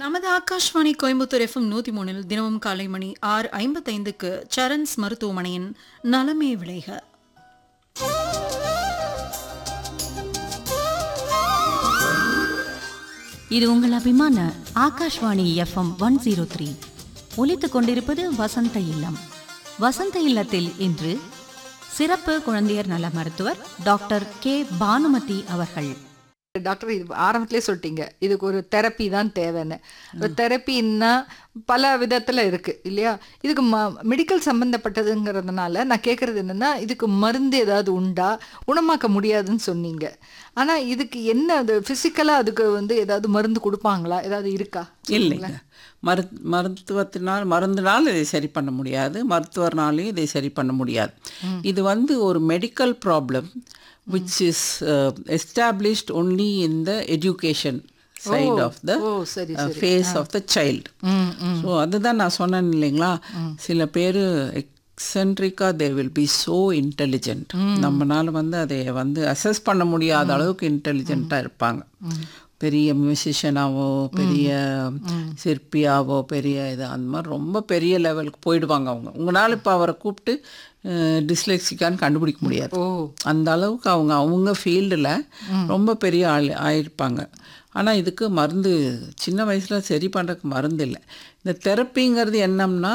நமது ஆகாஷ்வாணி கோயம்புத்தூர் எஃப்எம் 103 தினமும் காலை மணி 6:55க்கு சரண்ஸ் மருத்துவமனையின் நலமே விளைக. இது உங்கள் அபிமான ஆகாஷ்வாணி எஃப்எம் 103. ஒலித்துக் கொண்டிருப்பது வசந்த இல்லம். வசந்த இல்லத்தில் இன்று சிறப்பு குழந்தையர் நல மருத்துவர் டாக்டர் கே பானுமதி அவர்கள். டாக்டர், இது ஆரம்பத்திலே சொல்லிட்டீங்க, இதுக்கு ஒரு தெரப்பி தான் தேவைன்னு. ஒரு தெரப்பின்னா பல விதத்தில் இருக்குது இல்லையா? இதுக்கு மெடிக்கல் சம்மந்தப்பட்டதுங்கிறதுனால நான் கேட்குறது என்னென்னா, இதுக்கு மருந்து ஏதாவது உண்டா? குணமாக்க முடியாதுன்னு சொன்னீங்க. ஆனால் இதுக்கு என்ன, அது ஃபிசிக்கலாக அதுக்கு ஏதாவது மருந்து கொடுப்பாங்களா? ஏதாவது இருக்கா? இல்லைங்க. மருந்துனால் இதை சரி பண்ண முடியாது, மருத்துவர்னாலையும் இதை சரி பண்ண முடியாது. இது ஒரு medical problem which is established only in the education side of the phase of the child. So அதுதான் நான் சொன்னேன் இல்லைங்களா, சில பேர் எக்ஸென்ட்ரிக்காக they will be so intelligent. நம்மளால அதை அசஸ் பண்ண முடியாத அளவுக்கு இன்டெலிஜென்ட்டாக இருப்பாங்க. பெரிய மியூசிஷியனாவோ, பெரிய சிற்பியாவோ, பெரிய அந்த மாதிரி ரொம்ப பெரிய லெவலுக்கு போயிடுவாங்க அவங்க. உங்களால் இப்போ அவரை கூப்பிட்டு டிஸ்லெக்சிக்கான்னு கண்டுபிடிக்க முடியாது. அந்த அளவுக்கு அவங்க ஃபீல்டில் ரொம்ப பெரிய ஆயிருப்பாங்க. ஆனால் இதுக்கு மருந்து சின்ன வயசில் சரி பண்ணுறதுக்கு மருந்து இல்லை. இந்த தெரப்பிங்கிறது என்னம்னா,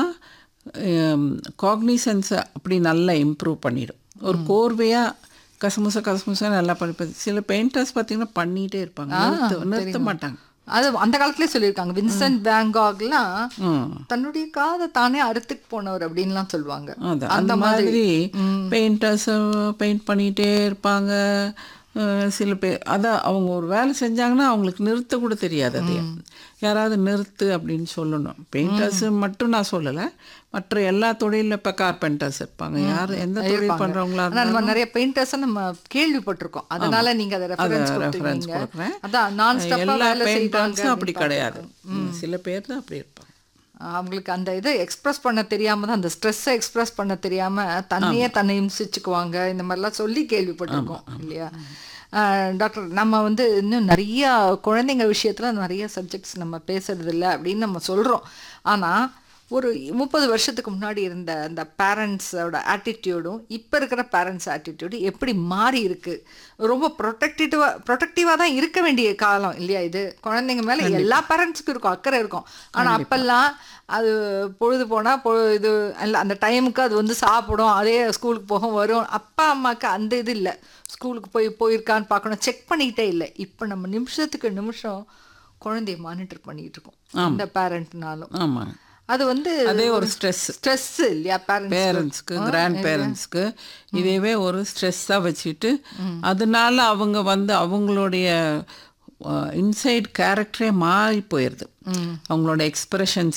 காக்னிசன்ஸை அப்படி நல்லா இம்ப்ரூவ் பண்ணிடும். ஒரு கோர்வையாக கசமுசா நல்லா படிப்பது. சில பெயிண்டர்ஸ் பார்த்தீங்கன்னா பண்ணிகிட்டே இருப்பாங்க, நிறுத்த மாட்டாங்க. அது அந்த காலத்திலே சொல்லியிருக்காங்க. வின்சென்ட் வேன் காக்லாம் தன்னுடைய காதை தானே அறுத்துக்கு போனவர் அப்படின்லாம் சொல்லுவாங்க. அந்த மாதிரி பெயிண்டர்ஸ் பெயிண்ட் பண்ணிகிட்டே இருப்பாங்க. சில பேர் அவங்க ஒரு வேலை செஞ்சாங்கன்னா அவங்களுக்கு நிறுத்த கூட தெரியாது. அதை யாராவது நிறுத்து அப்படின்னு சொல்லணும். பெயிண்டர்ஸ் மட்டும் நான் சொல்லலை, மற்ற எல்லா தொழிலில் இப்போ கார்பெண்டர்ஸ் இருப்பாங்க. யார் எந்த தொழில் பண்ணுறவங்களா நம்ம நிறைய பெயிண்டர்ஸை நம்ம கேள்விப்பட்டிருக்கோம். அதனால நீங்கள் அதை ரெஃபரன்ஸ் கொடுக்குறேன். அதான் நான் எல்லா பெயிண்டர்ஸும் அப்படி கிடையாது, சில பேர் தான் அப்படி இருப்பாங்க. அவங்களுக்கு அந்த இதை எக்ஸ்ப்ரெஸ் பண்ண தெரியாமல் தான், அந்த ஸ்ட்ரெஸ்ஸை எக்ஸ்ப்ரெஸ் பண்ண தெரியாமல் தன்னை இம்சிச்சுக்குவாங்க. இந்த மாதிரிலாம் சொல்லி கேள்விப்பட்டிருக்கோம் இல்லையா? டாக்டர், நம்ம இன்னும் நிறையா குழந்தைங்க விஷயத்தில் நிறைய சப்ஜெக்ட்ஸ் நம்ம பேசுறது இல்லை அப்படின்னு நம்ம சொல்கிறோம். ஆனால் ஒரு 30 வருஷத்துக்கு முன்னாடி இருந்த அந்த பேரண்ட்ஸோட ஆட்டிடியூடும் இப்போ இருக்கிற பேரண்ட்ஸ் ஆட்டிடியூடு எப்படி மாறி இருக்குது? ரொம்ப ப்ரொடெக்டிவாக தான் இருக்க வேண்டிய காலம் இல்லையா இது? குழந்தைங்க மேலே எல்லா பேரண்ட்ஸுக்கும் இருக்கும், அக்கறை இருக்கும். ஆனால் அப்போல்லாம் அது பொழுது போனால் இது இல்லை, அந்த டைமுக்கு அது சாப்பிடும், அதே ஸ்கூலுக்கு போகும் வரும். அப்பா அம்மாவுக்கு அந்த இது இல்லை, ஸ்கூலுக்கு போயிருக்கான்னு பார்க்கணும், செக் பண்ணிக்கிட்டே இல்லை. இப்போ நம்ம நிமிஷத்துக்கு நிமிஷம் குழந்தைய மானிட்டர் பண்ணிகிட்டு இருக்கோம் இந்த பேரண்ட்னாலும். ஆமாம், அது அதே ஒரு ஸ்ட்ரெஸ் இல்லையா பேரண்ட்ஸ்க்கு, கிராண்ட் பேரண்ட்ஸ்க்கு இதுவே ஒரு ஸ்ட்ரெஸ்ஸாக வச்சுட்டு அதனால அவங்க அவங்களுடைய இன்சைட் கேரக்டரே மாறி போயிடுது. அவங்களோட எக்ஸ்பிரஷன்ஸ்